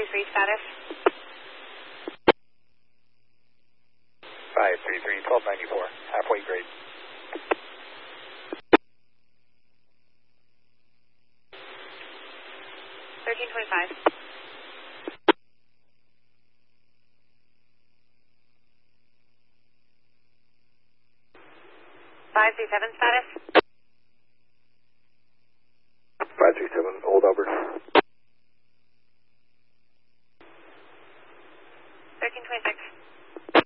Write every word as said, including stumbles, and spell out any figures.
three three status. five three three, twelve ninety-four, halfway grade. thirteen twenty-five. five three seven status.